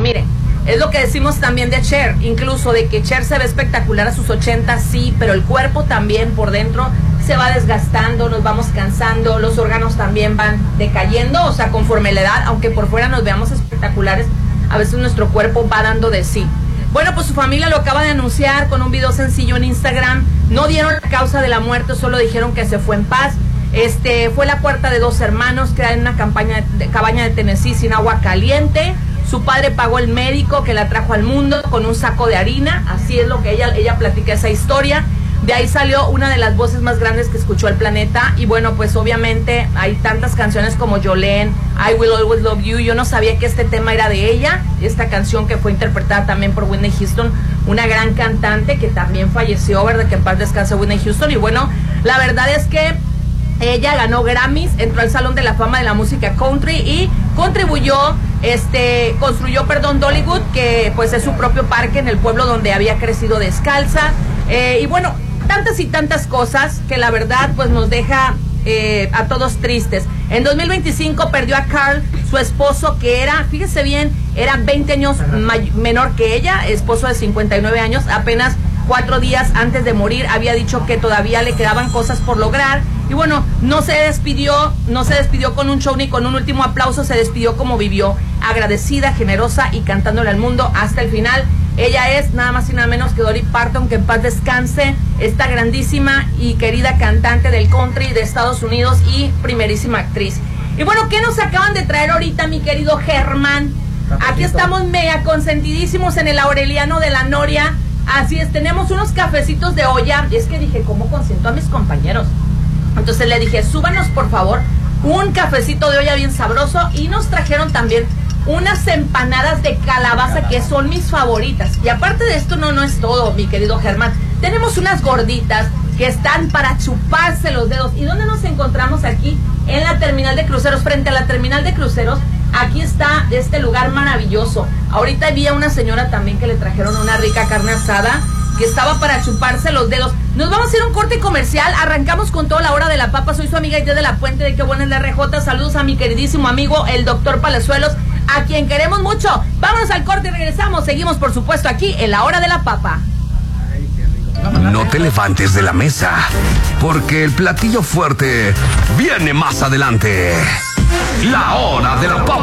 Miren, es lo que decimos también de Cher, incluso de que Cher se ve espectacular a sus 80, sí, pero el cuerpo también por dentro se va desgastando, nos vamos cansando, los órganos también van decayendo, o sea, conforme la edad, aunque por fuera nos veamos espectaculares, a veces nuestro cuerpo va dando de sí. Bueno, pues su familia lo acaba de anunciar con un video sencillo en Instagram. No dieron la causa de la muerte, solo dijeron que se fue en paz. Fue la cuarta de 2 hermanos, creada en una cabaña de Tennessee sin agua caliente. Su padre pagó el médico que la trajo al mundo con un saco de harina. Así es lo que ella platica esa historia. De ahí salió una de las voces más grandes que escuchó el planeta. Y bueno, pues obviamente hay tantas canciones como Jolene, I Will Always Love You. Yo no sabía que este tema era de ella. Esta canción que fue interpretada también por Whitney Houston, una gran cantante que también falleció, ¿verdad? Que en paz descanse Whitney Houston. Y bueno, la verdad es que ella ganó Grammys, entró al Salón de la Fama de la Música Country y construyó Dollywood, que pues es su propio parque en el pueblo donde había crecido descalza. Y bueno, tantas y tantas cosas que la verdad pues nos deja a todos tristes. En 2025 perdió a Carl, su esposo, que era, fíjese bien, era 20 años menor que ella, esposo de 59 años, apenas 4 días antes de morir había dicho que todavía le quedaban cosas por lograr. Y bueno, no se despidió con un show ni con un último aplauso, se despidió como vivió, agradecida, generosa y cantándole al mundo hasta el final. Ella es nada más y nada menos que Dolly Parton, que en paz descanse, esta grandísima y querida cantante del country de Estados Unidos y primerísima actriz. Y bueno, ¿qué nos acaban de traer ahorita, mi querido Germán? Aquí estamos mega consentidísimos en el Aureliano de la Noria. Así es, tenemos unos cafecitos de olla. Y es que dije, ¿cómo consiento a mis compañeros? Entonces le dije, súbanos por favor un cafecito de olla bien sabroso. Y nos trajeron también unas empanadas de calabaza que son mis favoritas. Y aparte de esto, no es todo, mi querido Germán. Tenemos unas gorditas que están para chuparse los dedos. ¿Y dónde nos encontramos? Aquí en la terminal de cruceros, frente a la terminal de cruceros. Aquí está este lugar maravilloso. Ahorita vi a una señora también que le trajeron una rica carne asada que estaba para chuparse los dedos. Nos vamos a hacer un corte comercial. Arrancamos con toda la hora de la papa. Soy su amiga Ide de la Puente de Qué Buena es la RJ. Saludos a mi queridísimo amigo, el doctor Palazuelos, a quien queremos mucho. Vámonos al corte y regresamos. Seguimos, por supuesto, aquí en la hora de la papa. No te levantes de la mesa, porque el platillo fuerte viene más adelante. La hora de la papa.